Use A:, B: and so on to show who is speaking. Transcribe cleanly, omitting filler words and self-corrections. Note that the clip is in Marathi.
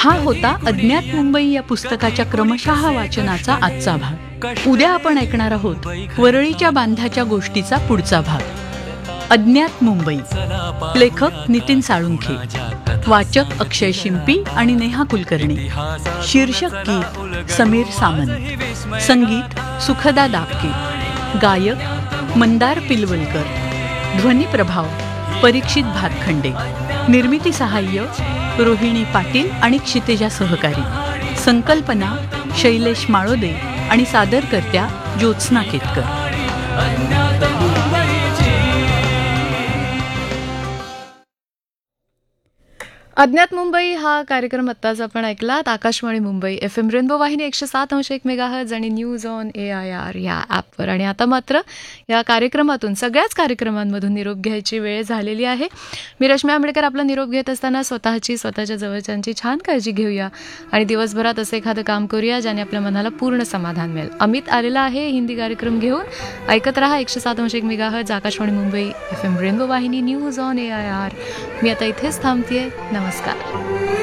A: हा होता अज्ञात मुंबई या पुस्तकाच्या क्रमशः वाचनाचा आजचा भाग. उद्या आपण ऐकणार आहोत वरळीच्या बांधाच्या गोष्टीचा पुढचा भाग. अज्ञात मुंबई. लेखक नितीन साळुंखे, वाचक अक्षय शिंपी आणि नेहा कुलकर्णी. शीर्षक गीत समीर सामंत, संगीत सुखदा दापके, गायक मंदार पिलवलकर, ध्वनी प्रभाव परीक्षित भातखंडे, निर्मिती सहाय्य रोहिणी पाटील आणि क्षितेजा सहकारी, संकल्पना शैलेश माळोदे आणि सादरकर्त्या ज्योत्स्ना केतकर.
B: अज्ञात मुंबई हा कार्यक्रम आत्ताच आपण ऐकलात. आकाशवाणी मुंबई FM रेनबो वाहिनी 107.1 मेगाहर्ट्झ आणि न्यूज ऑन AIR या ॲपवर. आणि आता मात्र या कार्यक्रमातून सगळ्याच कार्यक्रमांमधून निरोप घ्यायची वेळ झालेली आहे. मी रश्मी आंबेडकर आपला निरोप घेत असताना स्वतःच्या जवळच्यांची छान काळजी घेऊया आणि दिवसभरात असं एखादं काम करूया ज्याने आपल्या मनाला पूर्ण समाधान मिळेल. अमित आलेला आहे हिंदी कार्यक्रम घेऊन. ऐकत रहा 107.1 megahertz Akashvani Mumbai FM rainbow वाहिनी न्यूज ऑन AIR. मी आता इथेच थांबतेय. नमस्कार.